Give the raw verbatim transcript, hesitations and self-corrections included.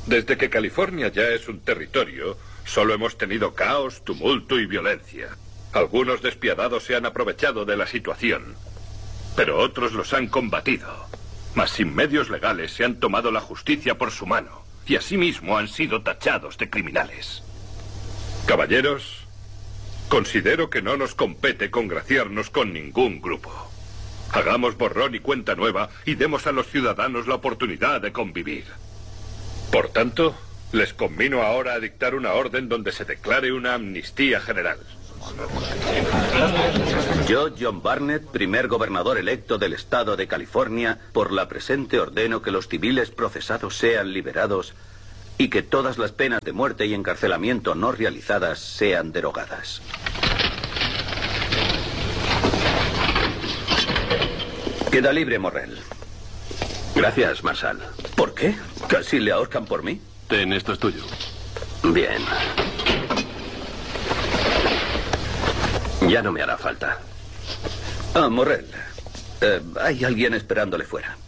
Desde que California ya es un territorio, solo hemos tenido caos, tumulto y violencia. Algunos despiadados se han aprovechado de la situación, pero otros los han combatido. Mas sin medios legales se han tomado la justicia por su mano y asimismo han sido tachados de criminales. Caballeros, considero que no nos compete congraciarnos con ningún grupo. Hagamos borrón y cuenta nueva y demos a los ciudadanos la oportunidad de convivir. Por tanto, les conmino ahora a dictar una orden donde se declare una amnistía general. Yo, John Barnett, primer gobernador electo del estado de California, por la presente ordeno que los civiles procesados sean liberados y que todas las penas de muerte y encarcelamiento no realizadas sean derogadas. Queda libre, Morrell. Gracias, Marshal. ¿Por qué? ¿Casi le ahorcan por mí? Ten, esto es tuyo. Bien. Ya no me hará falta. Ah, Morrell. Eh, hay alguien esperándole fuera.